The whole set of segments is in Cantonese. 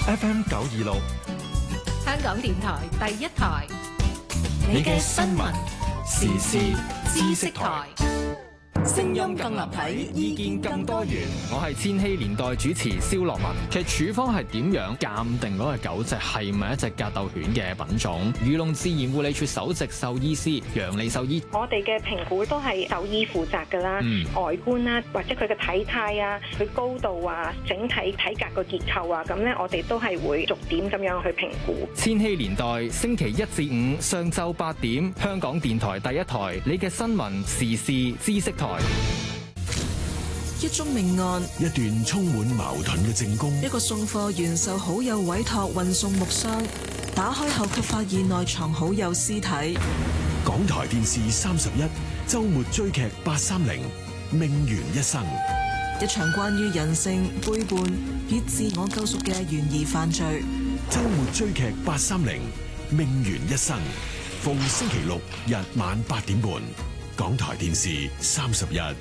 FM 926， 香港電台第一台， 你嘅新聞時事知識台。 聲音更立體，意見更多元。 我係千禧年代主持蕭樂文。其實處方係點樣鑑定嗰隻狗隻係咪一隻格鬥犬嘅品種？漁農自然護理署首席獸醫師楊利獸醫， 我哋嘅評估都係獸醫負責㗎啦，外觀啦，或者佢嘅體態啊，佢高度啊，整體體格個結構啊，咁咧我哋都係會逐點咁樣去評估。 千禧年代星期一至五上晝8點，香港電台第一台，你嘅新聞時事知識台。 一宗命案， 一段充滿矛盾嘅證供， 一個送貨員受好友委託運送木箱，打開後卻發現內藏好友屍體。 港台電視31周末追劇830命懸一生， 一場關於人性背叛與自我救贖嘅懸疑犯罪。 周末追劇830命懸一生，逢星期六日晚8點半，港台電視31。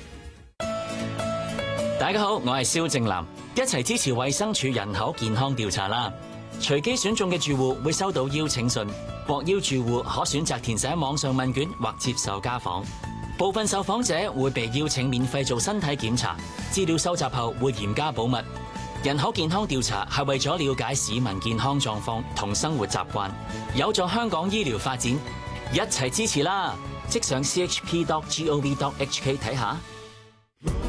大家好，我係蕭正楠，一齊支持衛生署人口健康調查啦！隨機選中嘅住戶會收到邀請信，獲邀住戶可選擇填寫網上問卷或接受家訪。部分受訪者會被邀請免費做身體檢查，資料收集後會嚴加保密。人口健康調查係為咗了解市民健康狀況同生活習慣，有助香港醫療發展，一齊支持啦！即上 chp.gov.hk 睇下。